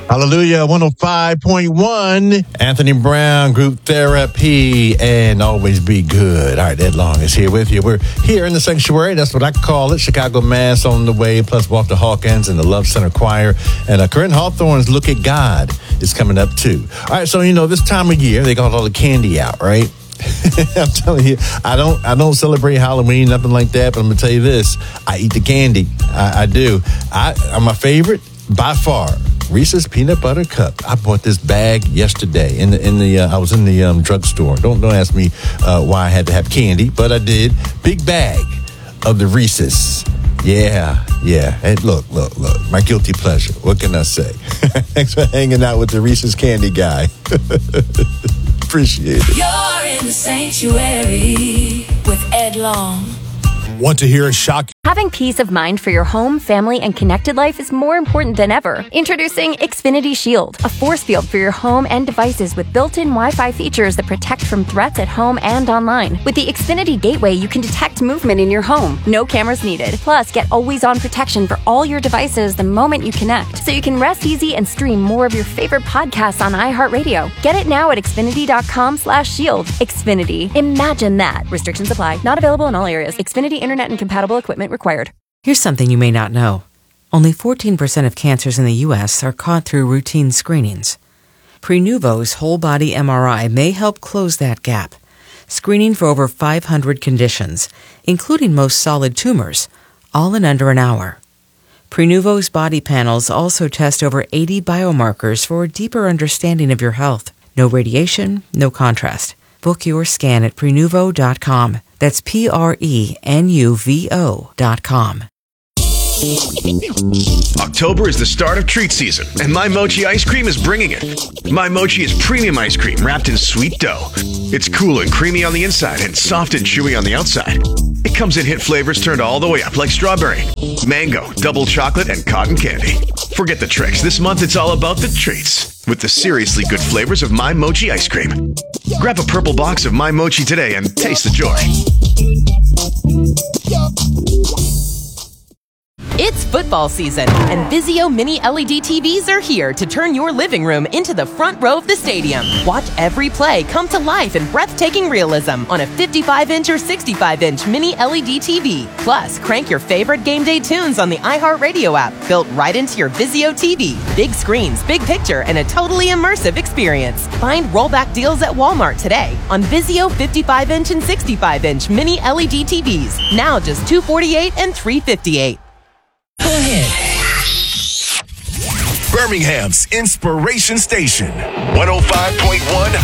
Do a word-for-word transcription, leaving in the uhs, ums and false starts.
Hallelujah, one oh five point one. Anthony Brown, Group Therapy, and Always Be Good. All right, Ed Long is here with you. We're here in the sanctuary. That's what I call it. Chicago Mass on the way, plus Walter Hawkins and the Love Center Choir. And uh, Corinne Hawthorne's Look at God is coming up, too. All right, so, you know, this time of year, they got all the candy out, right? I'm telling you, I don't I don't celebrate Halloween, nothing like that, but I'm going to tell you this. I eat the candy. I, I do. I, I'm my favorite, by far, Reese's Peanut Butter Cup. I bought this bag yesterday in the in the. Uh, I was in the um, drugstore. Don't don't ask me uh, why I had to have candy, but I did. Big bag of the Reese's. Yeah, yeah. Hey, look, look, look. My guilty pleasure. What can I say? Thanks for hanging out with the Reese's Candy Guy. Appreciate it. You're in the sanctuary with Ed Long. Want to hear a shock? Having peace of mind for your home, family, and connected life is more important than ever. Introducing Xfinity Shield, a force field for your home and devices with built-in Wi-Fi features that protect from threats at home and online. With the Xfinity Gateway, you can detect movement in your home. No cameras needed. Plus, get always-on protection for all your devices the moment you connect, so you can rest easy and stream more of your favorite podcasts on iHeartRadio. Get it now at Xfinity.com slash shield. Xfinity. Imagine that. Restrictions apply. Not available in all areas. Xfinity Internet and compatible equipment required. Here's something you may not know. Only fourteen percent of cancers in the U S are caught through routine screenings. Prenuvo's whole-body M R I may help close that gap, screening for over five hundred conditions, including most solid tumors, all in under an hour. Prenuvo's body panels also test over eighty biomarkers for a deeper understanding of your health. No radiation, no contrast. Book your scan at Prenuvo dot com. That's P R E N U V O dot com. October is the start of treat season, and My Mochi ice cream is bringing it. My Mochi is premium ice cream wrapped in sweet dough. It's cool and creamy on the inside and soft and chewy on the outside. It comes in hit flavors turned all the way up, like strawberry, mango, double chocolate, and cotton candy. Forget the tricks. This month it's all about the treats with the seriously good flavors of My Mochi ice cream. Grab a purple box of My Mochi today and taste the joy. It's football season, and Vizio Mini L E D T Vs are here to turn your living room into the front row of the stadium. Watch every play come to life in breathtaking realism on a fifty-five inch or sixty-five inch Mini L E D T V. Plus, crank your favorite game day tunes on the iHeartRadio app, built right into your Vizio T V. Big screens, big picture, and a totally immersive experience. Find rollback deals at Walmart today on Vizio fifty-five inch and sixty-five inch Mini L E D T Vs. Now just two hundred forty-eight dollars and three hundred fifty-eight dollars. Go ahead. Birmingham's Inspiration Station, one oh five point one